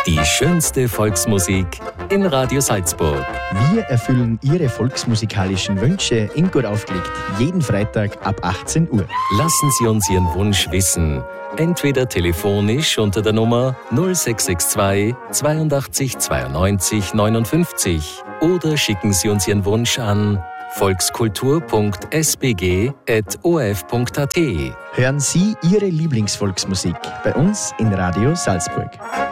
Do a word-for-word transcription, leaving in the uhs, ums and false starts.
Die schönste Volksmusik in Radio Salzburg. Wir erfüllen Ihre volksmusikalischen Wünsche in Gut aufgelegt. Jeden Freitag ab achtzehn Uhr. Lassen Sie uns Ihren Wunsch wissen. Entweder telefonisch unter der Nummer null sechs sechs zwei zweiundachtzig zweiundneunzig neunundfünfzig oder schicken Sie uns Ihren Wunsch an volkskultur punkt s b g at o f punkt a t. Hören Sie Ihre Lieblingsvolksmusik bei uns in Radio Salzburg.